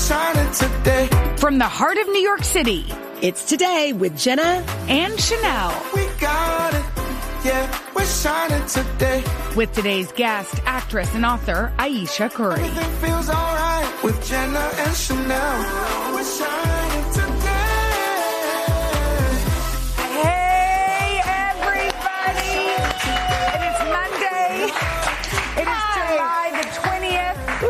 shining today. From the heart of New York City, it's Today with Jenna and Chanel. We got it, yeah, we're shining today. With today's guest, actress and author Ayesha Curry. Everything feels alright with Jenna and Chanel. We're shining today. Hey, everybody! And it's Monday. It is July the 20th.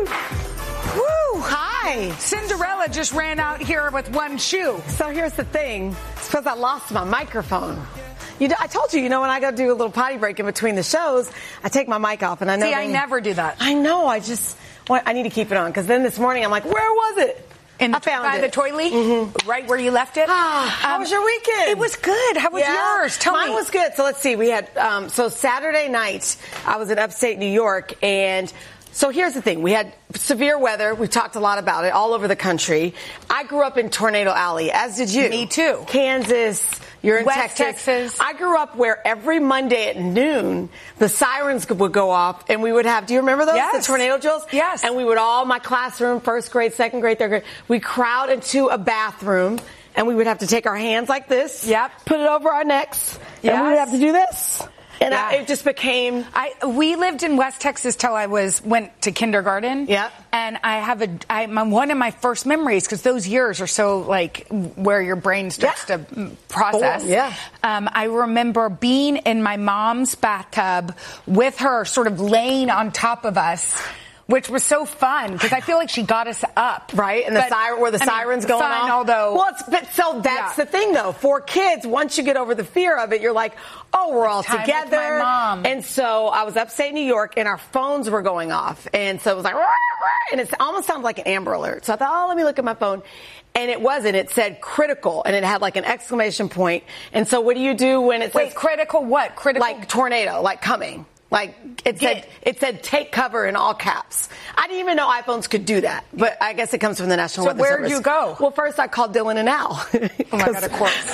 Woo! Hi. Cinderella just ran out here with one shoe. So here's the thing. It's because I lost my microphone. I told you, when I go do a little potty break in between the shows, I take my mic off, and I know. See, I never do that. I know. I need to keep it on, because then this morning I'm like, where was it? I found by it. the toilet, right where you left it. How was your weekend? It was good. How was yours? Tell me. Mine was good. So let's see. We had so Saturday night I was in upstate New York, and so here's the thing. We had severe weather. We've talked a lot about it all over the country. I grew up in Tornado Alley, as did you. Me too. Kansas. You're in West Texas. I grew up where every Monday at noon, the sirens would go off, and we would have, do you remember those? Yes. The tornado drills? Yes. And we would all, my classroom, first grade, second grade, third grade, we crowd into a bathroom, and we would have to take our hands like this. Yep. Put it over our necks. Yes. And we would have to do this. And it just became. We lived in West Texas till I went to kindergarten. Yeah. And I have one of my first memories, because those years are so like where your brain starts to process. Oh, yeah. I remember being in my mom's bathtub with her, sort of laying on top of us, which was so fun, because I feel like she got us up. Right, and the sirens going fun, off. Although, so that's the thing, though. For kids, once you get over the fear of it, you're like, oh, we're all together. With my mom. And so I was upstate New York, and our phones were going off. And so it was like, rah, rah, and it almost sounded like an Amber Alert. So I thought, let me look at my phone. And it wasn't. It said critical, and it had like an exclamation point. And so what do you do when it says... Wait, critical what? Critical? Like tornado, like coming. Like it said take cover in all caps. I didn't even know iPhones could do that, but I guess it comes from the National Weather Service. So where'd you go? Well, first I called Dylan and Al. Oh my God, of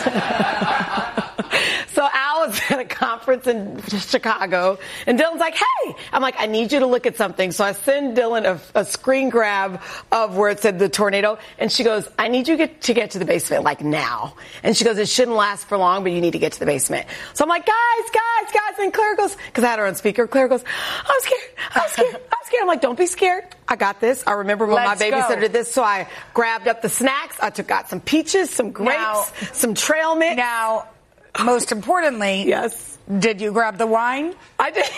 course. So Al was at a conference in Chicago, and Dylan's like, hey! I'm like, I need you to look at something. So I send Dylan a screen grab of where it said the tornado, and she goes, I need you to get to the basement, like now. And she goes, it shouldn't last for long, but you need to get to the basement. So I'm like, guys. And Claire goes, because I had her on speaker, Claire goes, I'm scared. I'm like, don't be scared. I got this. I remember when my babysitter did this, so I grabbed up the snacks. Got some peaches, some grapes, some trail mix. Now, most importantly, yes. Did you grab the wine? I did.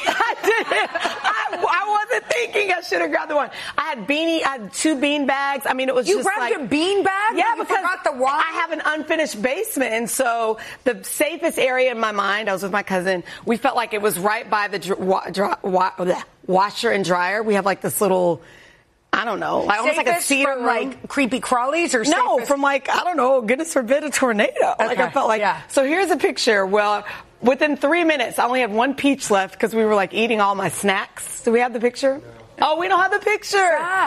I wasn't thinking I should have grabbed the wine. I had 2 bean bags. I mean, it was you just like... You grabbed a bean bag? Yeah, you because forgot the wine? I have an unfinished basement, and so the safest area in my mind, I was with my cousin, we felt like it was right by the washer and dryer. We have like this little... I don't know, almost like a cedar from room. Like creepy crawlies, or no, safest? from like, I don't know, goodness forbid a tornado. Okay. Like I felt like, So here's a picture. Well, within 3 minutes, I only had 1 peach left because we were like eating all my snacks. Do we have the picture? No. Oh, we don't have the picture.